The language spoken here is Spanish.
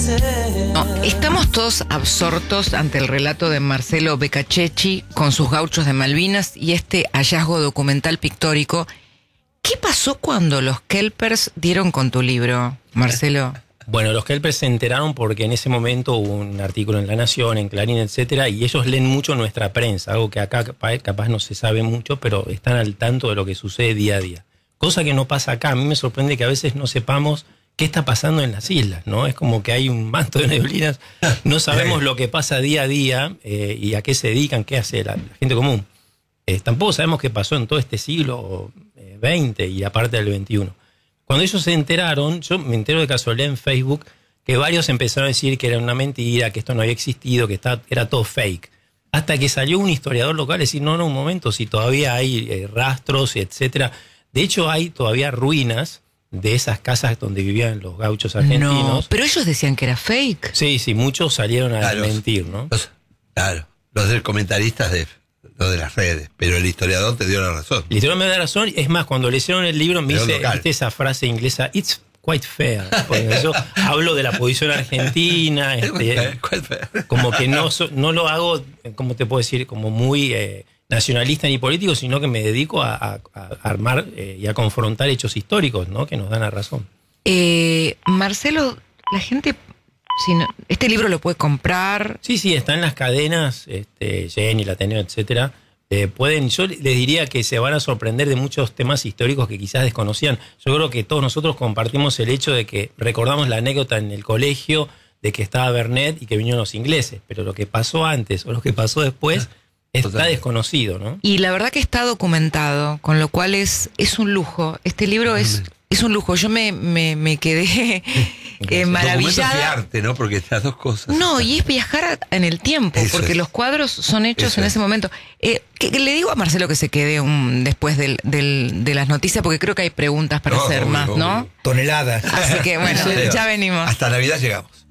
No, estamos todos absortos ante el relato de Marcelo Becachecchi con sus gauchos de Malvinas y este hallazgo documental pictórico. ¿Qué pasó cuando los Kelpers dieron con tu libro, Marcelo? Bueno, los Kelpers se enteraron porque en ese momento hubo un artículo en La Nación, en Clarín, etcétera, y ellos leen mucho nuestra prensa, algo que acá capaz no se sabe mucho, pero están al tanto de lo que sucede día a día. Cosa que no pasa acá. A mí me sorprende que a veces no sepamos qué está pasando en las islas, ¿no? Es como que hay un manto de neblinas, no sabemos lo que pasa día a día y a qué se dedican, qué hace la gente común. Tampoco sabemos qué pasó en todo este siglo XX y aparte del XXI. Cuando ellos se enteraron, yo me entero de casualidad en Facebook, que varios empezaron a decir que era una mentira, que esto no había existido, que era todo fake. Hasta que salió un historiador local a decir, no, un momento, si todavía hay rastros, etcétera. De hecho, hay todavía ruinas de esas casas donde vivían los gauchos argentinos. No, pero ellos decían que era fake. Sí, muchos salieron a mentir, ¿no? Los del comentaristas los de las redes, pero el historiador te dio la razón. El historiador me dio la razón, es más, cuando leyeron el libro me dice, ¿viste esa frase inglesa? It's quite fair. Porque yo hablo de la posición argentina, como que no lo hago, ¿cómo te puedo decir? Como muy nacionalista ni político, sino que me dedico a armar y a confrontar hechos históricos, ¿no? Que nos dan la razón. Marcelo, la gente, este libro lo puede comprar. Sí, está en las cadenas, Jenny, la Ateneo, etcétera. Yo les diría que se van a sorprender de muchos temas históricos que quizás desconocían. Yo creo que todos nosotros compartimos el hecho de que recordamos la anécdota en el colegio de que estaba Bernet y que vinieron los ingleses, pero lo que pasó antes o lo que pasó después está desconocido, ¿no? Y la verdad que está documentado, con lo cual es un lujo. Este libro es un lujo. Yo me quedé maravillada. Y arte, ¿no? Porque estas dos cosas. No, y es viajar en el tiempo, porque los cuadros son hechos en ese momento. Que le digo a Marcelo que se quede después de las noticias, porque creo que hay preguntas para hacer más, ¿no? Toneladas. Así que bueno, ya venimos. Hasta Navidad llegamos.